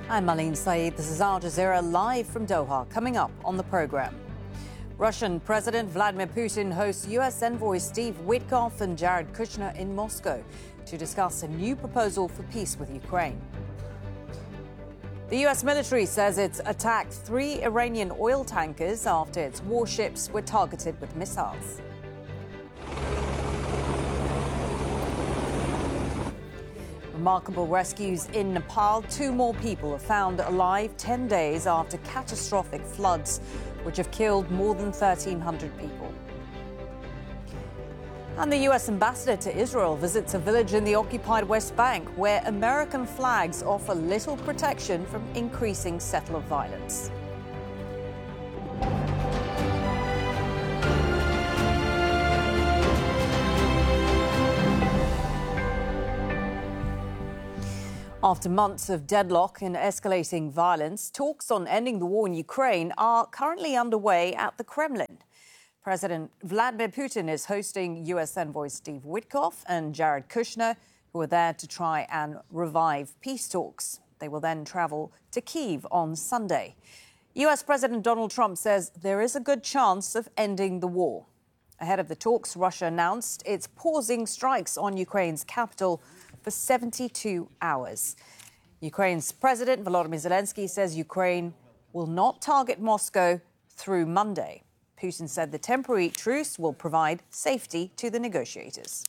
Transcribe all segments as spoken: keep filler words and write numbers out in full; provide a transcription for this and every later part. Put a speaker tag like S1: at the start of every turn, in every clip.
S1: I'm Marlene Saeed. This is Al Jazeera live from Doha. Coming up on the program, Russian President Vladimir Putin hosts U S envoy Steve Witkoff and Jared Kushner in Moscow to discuss a new proposal for peace with Ukraine. The U S military says it's attacked three Iranian oil tankers after its warships were targeted with missiles. Remarkable rescues in Nepal. Two more people are found alive ten days after catastrophic floods, which have killed more than thirteen hundred people. And the U S ambassador to Israel visits a village in the occupied West Bank where American flags offer little protection from increasing settler violence. After months of deadlock and escalating violence, talks on ending the war in Ukraine are currently underway at the Kremlin. President Vladimir Putin is hosting U S envoys Steve Witkoff and Jared Kushner, who are there to try and revive peace talks. They will then travel to Kyiv on Sunday. U S President Donald Trump says there is a good chance of ending the war. Ahead of the talks, Russia announced it's pausing strikes on Ukraine's capital for seventy-two hours. Ukraine's President Volodymyr Zelensky says Ukraine will not target Moscow through Monday. Putin said the temporary truce will provide safety to the negotiators.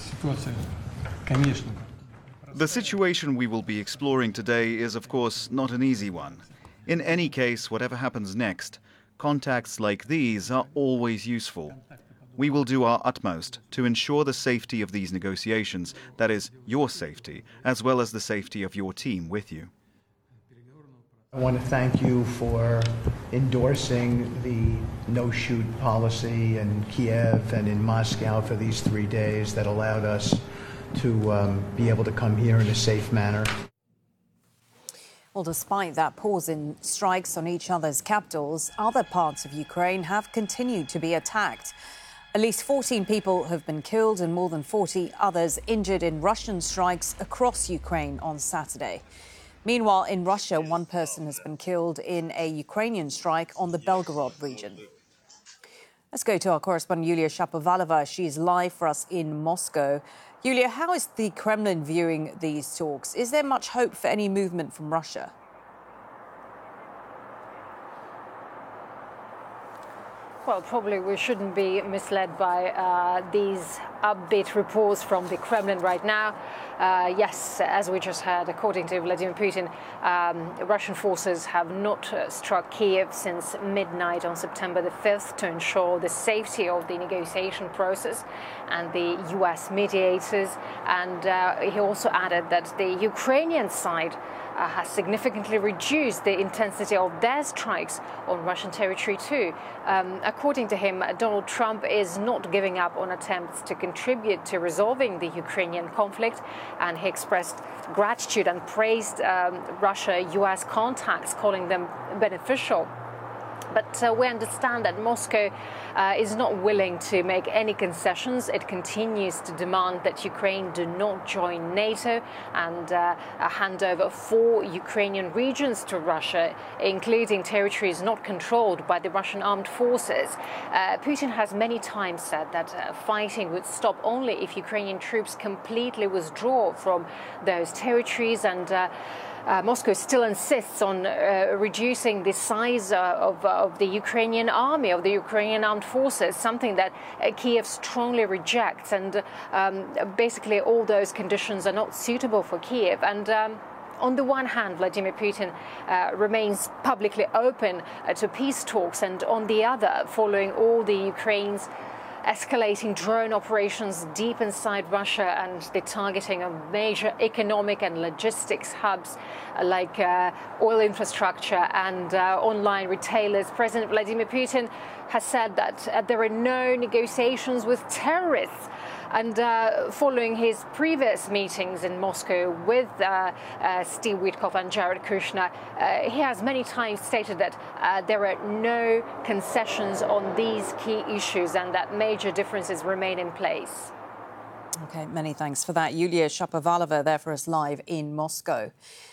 S2: The situation we will be exploring today is, of course, not an easy one. In any case, whatever happens next, contacts like these are always useful. We will do our utmost to ensure the safety of these negotiations, that is, your safety, as well as the safety of your team with you.
S3: I want to thank you for endorsing the no-shoot policy in Kiev and in Moscow for these three days that allowed us to um, be able to come here in a safe manner.
S1: Well, despite that pause in strikes on each other's capitals, other parts of Ukraine have continued to be attacked. At least fourteen people have been killed and more than forty others injured in Russian strikes across Ukraine on Saturday. Meanwhile, in Russia, one person has been killed in a Ukrainian strike on the Belgorod region. Let's go to our correspondent, Yulia Shapovalova. She's live for us in Moscow. Yulia, how is the Kremlin viewing these talks? Is there much hope for any movement from Russia?
S4: Well, probably we shouldn't be misled by uh, these upbeat reports from the Kremlin right now. Uh, yes, as we just heard, according to Vladimir Putin, um, Russian forces have not uh, struck Kyiv since midnight on September the fifth to ensure the safety of the negotiation process and the U S mediators. And uh, he also added that the Ukrainian side Uh, has significantly reduced the intensity of their strikes on Russian territory too. Um, according to him, Donald Trump is not giving up on attempts to contribute to resolving the Ukrainian conflict, and he expressed gratitude and praised um, Russia-U S contacts, calling them beneficial. But uh, we understand that Moscow uh, is not willing to make any concessions. It continues to demand that Ukraine do not join NATO and uh, hand over four Ukrainian regions to Russia, including territories not controlled by the Russian armed forces. Uh, Putin has many times said that uh, fighting would stop only if Ukrainian troops completely withdraw from those territories, and uh, Uh, Moscow still insists on uh, reducing the size uh, of, uh, of the Ukrainian army, of the Ukrainian armed forces, something that uh, Kiev strongly rejects. And um, basically all those conditions are not suitable for Kiev. And um, on the one hand, Vladimir Putin uh, remains publicly open uh, to peace talks, and on the other, following all the Ukraine's escalating drone operations deep inside Russia and the targeting of major economic and logistics hubs like uh, oil infrastructure and uh, online retailers, President Vladimir Putin has said that uh, there are no negotiations with terrorists. And uh, following his previous meetings in Moscow with uh, uh, Steve Witkoff and Jared Kushner, uh, he has many times stated that uh, there are no concessions on these key issues and that major differences remain in place.
S1: OK, many thanks for that. Yulia Shapovalova there for us live in Moscow.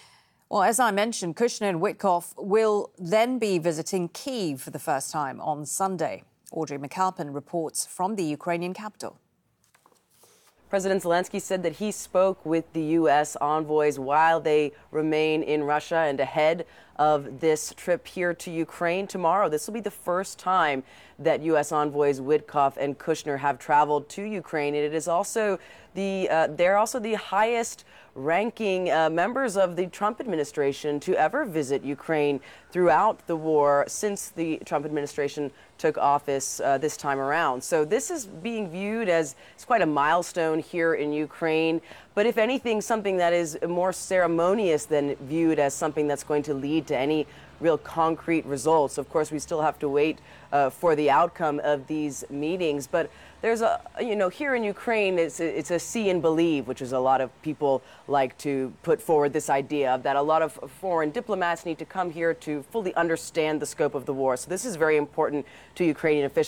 S1: Well, as I mentioned, Kushner and Witkoff will then be visiting Kyiv for the first time on Sunday. Audrey McAlpin reports from the Ukrainian capital.
S5: President Zelensky said that he spoke with the U S envoys while they remain in Russia and ahead of this trip here to Ukraine tomorrow. This will be the first time that U S envoys Witkoff and Kushner have traveled to Ukraine. And it is also the uh, they're also the highest ranking uh, members of the Trump administration to ever visit Ukraine throughout the war since the Trump administration took office uh, this time around. So this is being viewed as it's quite a milestone here in Ukraine. But if anything, something that is more ceremonious than viewed as something that's going to lead to any real concrete results. Of course, we still have to wait uh, for the outcome of these meetings. But there's a, you know, here in Ukraine, it's a, it's a see and believe, which is a lot of people like to put forward this idea of that a lot of foreign diplomats need to come here to fully understand the scope of the war. So this is very important to Ukrainian officials.